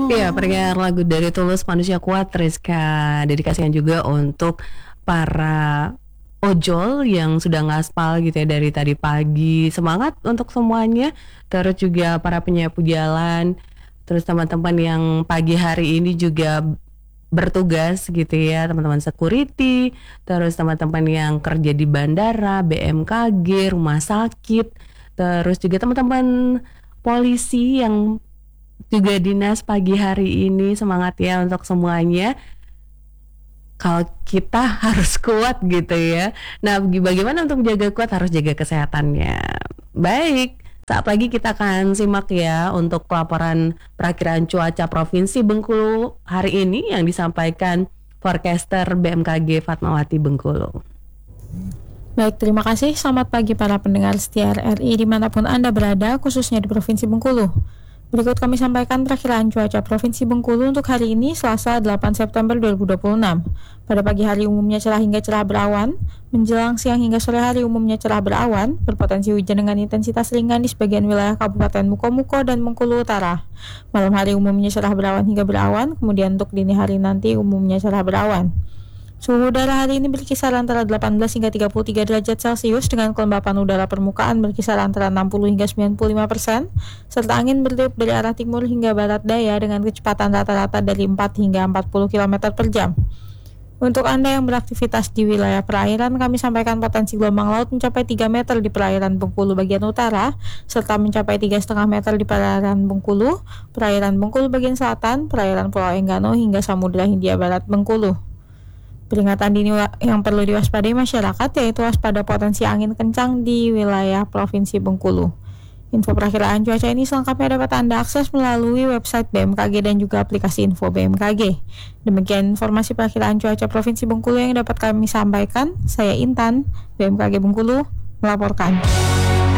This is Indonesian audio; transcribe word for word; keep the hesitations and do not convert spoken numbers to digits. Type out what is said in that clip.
Iya, pendengar lagu dari Tulus Manusia Kuat, Rizka dedikasikan juga untuk para ojol yang sudah ngaspal gitu ya dari tadi pagi. Semangat untuk semuanya. Terus juga para penyapu jalan, terus teman-teman yang pagi hari ini juga bertugas gitu ya, teman-teman security, terus teman-teman yang kerja di bandara, B M K G, rumah sakit, terus juga teman-teman polisi yang juga dinas pagi hari ini. Semangat ya untuk semuanya. Kalau kita harus kuat gitu ya. Nah, bagaimana untuk menjaga kuat? Harus jaga kesehatannya. Baik, saat lagi kita akan simak ya untuk laporan perakiraan cuaca Provinsi Bengkulu hari ini yang disampaikan forecaster B M K G Fatmawati Bengkulu. Baik, terima kasih. Selamat pagi para pendengar setia R R I dimanapun Anda berada, khususnya di Provinsi Bengkulu. Berikut kami sampaikan perakiraan cuaca Provinsi Bengkulu untuk hari ini, Selasa delapan September dua ribu dua puluh enam. Pada pagi hari umumnya cerah hingga cerah berawan, menjelang siang hingga sore hari umumnya cerah berawan, berpotensi hujan dengan intensitas ringan di sebagian wilayah Kabupaten Mukomuko dan Bengkulu Utara. Malam hari umumnya cerah berawan hingga berawan, kemudian untuk dini hari nanti umumnya cerah berawan. Suhu udara hari ini berkisar antara delapan belas hingga tiga puluh tiga derajat Celcius dengan kelembapan udara permukaan berkisar antara enam puluh hingga sembilan puluh lima persen serta angin bertiup dari arah timur hingga barat daya dengan kecepatan rata-rata dari empat hingga empat puluh kilometer per jam. Untuk Anda yang beraktivitas di wilayah perairan, kami sampaikan potensi gelombang laut mencapai tiga meter di perairan Bengkulu bagian utara serta mencapai tiga koma lima meter di perairan Bengkulu, perairan Bengkulu bagian selatan, perairan Pulau Enggano hingga Samudra Hindia Barat Bengkulu. Peringatan dini yang perlu diwaspadai masyarakat yaitu waspada potensi angin kencang di wilayah Provinsi Bengkulu. Info perakiraan cuaca ini selengkapnya dapat Anda akses melalui website B M K G dan juga aplikasi info B M K G. Demikian informasi perakiraan cuaca Provinsi Bengkulu yang dapat kami sampaikan. Saya Intan, B M K G Bengkulu, melaporkan.